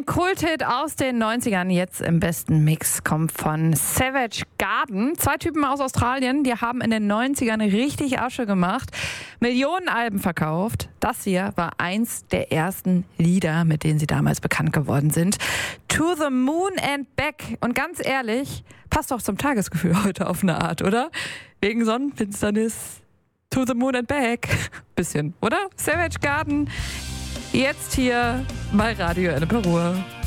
Kulthit aus den 90ern, jetzt im besten Mix, kommt von Savage Garden. 2 Typen aus Australien, die haben in den 90ern richtig Asche gemacht, Millionen Alben verkauft. Das hier war eins der ersten Lieder, mit denen sie damals bekannt geworden sind. To the Moon and Back. Und ganz ehrlich, passt doch zum Tagesgefühl heute auf eine Art, oder? Wegen Sonnenfinsternis. To the Moon and Back. Bisschen, oder? Savage Garden. Jetzt hier bei Radio Ennepe Ruhr.